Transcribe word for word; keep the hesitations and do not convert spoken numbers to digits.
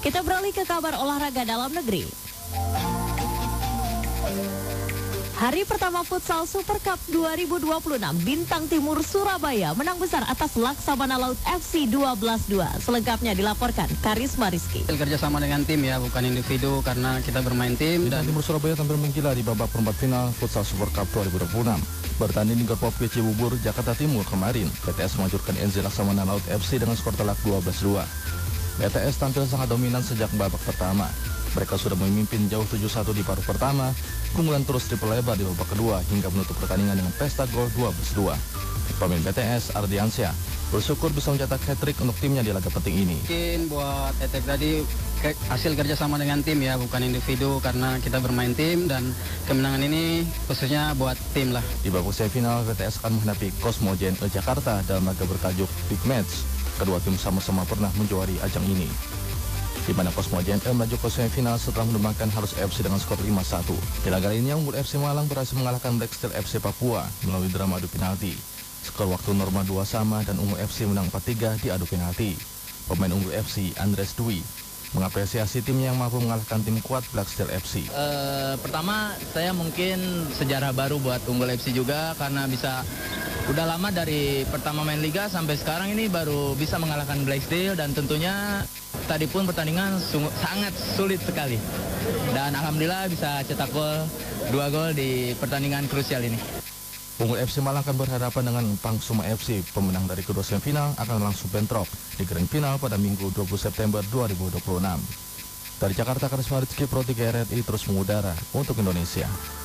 Kita beralih ke kabar olahraga dalam negeri. Hari pertama futsal Super Cup dua ribu dua puluh enam, Bintang Timur Surabaya menang besar atas Laksamana Laut F C dua belas dua. Selengkapnya dilaporkan Karisma Rizky. Kerja sama dengan tim ya, bukan individu karena kita bermain tim. Bintang Timur Surabaya tampil menggila di babak perempat final futsal Super Cup dua ribu dua puluh enam. Bertanding di Gor Popke Cibubur, Jakarta Timur kemarin, P T S menghancurkan N Z Laksamana Laut F C dengan skor telak dua belas dua. P T S tampil sangat dominan sejak babak pertama. Mereka sudah memimpin jauh tujuh satu di paruh pertama, kemudian terus diperlebar di babak kedua hingga menutup pertandingan dengan pesta gol dua belas dua. Pemain P T S, Ardiansyah, bersyukur bisa mencetak hat-trick untuk timnya di laga penting ini. Mungkin buat hat-trick tadi ke, hasil kerja sama dengan tim ya, bukan individu karena kita bermain tim, dan kemenangan ini khususnya buat tim lah. Di babak semifinal, P T S akan menghadapi Cosmo J N E Jakarta dalam laga bertajuk Big Match. Kedua tim sama-sama pernah menjuari ajang ini, di mana Cosmo J N E melaju ke semifinal setelah menumbangkan Harus F C dengan skor lima satu. Di laga lainnya, Unggul F C Malang berhasil mengalahkan Black Steel F C Papua melalui drama adu penalti. Skor waktu normal dua sama dan Unggul F C menang empat tiga di adu penalti. Pemain Unggul F C, Andres Dwi, mengapresiasi timnya yang mampu mengalahkan tim kuat Black Steel F C. Uh, pertama, saya mungkin sejarah baru buat Unggul F C juga karena bisa udah lama dari pertama main liga sampai sekarang ini baru bisa mengalahkan Black Steel, dan tentunya tadi pun pertandingan sungguh, sangat sulit sekali. Dan alhamdulillah bisa cetak gol, dua gol di pertandingan krusial ini. Unggul F C Malang akan berhadapan dengan Pangsuma F C. Pemenang dari kedua semifinal akan langsung bentrok di grand final pada Minggu dua puluh September dua ribu dua puluh enam. Dari Jakarta, Karisma Rizky, Pro tiga R R I terus mengudara untuk Indonesia.